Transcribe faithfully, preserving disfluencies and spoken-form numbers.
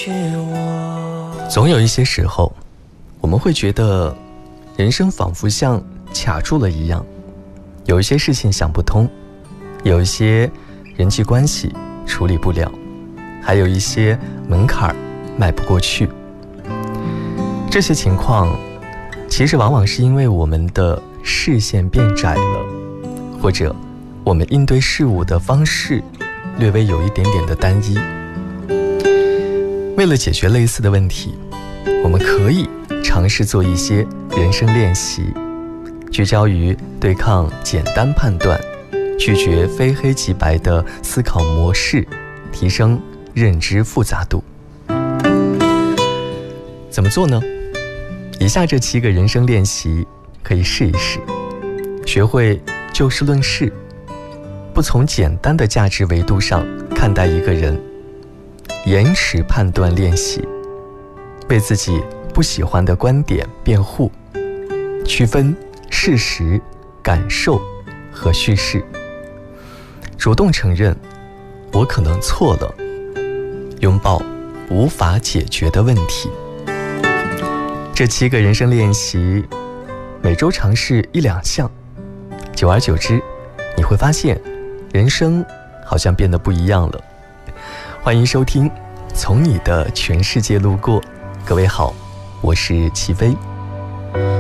总有一些时候，我们会觉得人生仿佛像卡住了一样，有一些事情想不通，有一些人际关系处理不了，还有一些门槛迈不过去。这些情况其实往往是因为我们的视线变窄了，或者我们应对事物的方式略微有一点点的单一。为了解决类似的问题，我们可以尝试做一些人生练习，聚焦于对抗简单判断，拒绝非黑即白的思考模式，提升认知复杂度。怎么做呢？以下这七个人生练习可以试一试。学会就事论事，不从简单的价值维度上看待一个人。延迟判断练习，为自己不喜欢的观点辩护，区分事实、感受和叙事，主动承认我可能错了，拥抱无法解决的问题。这七个人生练习，每周尝试一两项，久而久之，你会发现人生好像变得不一样了。欢迎收听《从你的全世界路过》，各位好，我是齐飞。